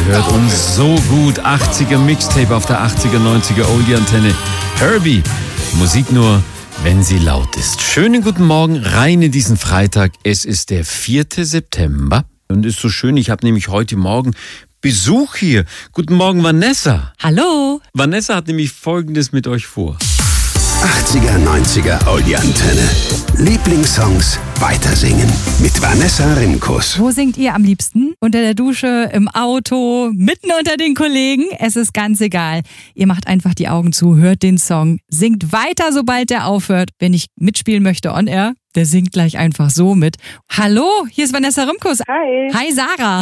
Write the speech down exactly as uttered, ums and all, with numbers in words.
hört uns so gut. achtziger Mixtape auf der achtziger, neunziger Oldie-Antenne. Herbie, Musik nur, wenn sie laut ist. Schönen guten Morgen rein in diesen Freitag. Es ist der vierte September und ist so schön. Ich habe nämlich heute Morgen Besuch hier. Guten Morgen, Vanessa. Hallo. Vanessa hat nämlich Folgendes mit euch vor. achtziger, neunziger Oldie-Antenne. Lieblingssongs weitersingen mit Vanessa Rimkus. Wo singt ihr am liebsten? Unter der Dusche, im Auto, mitten unter den Kollegen? Es ist ganz egal. Ihr macht einfach die Augen zu, hört den Song, singt weiter, sobald der aufhört. Wenn ich mitspielen möchte on air, der singt gleich einfach so mit. Hallo, hier ist Vanessa Rimkus. Hi. Hi, Sarah.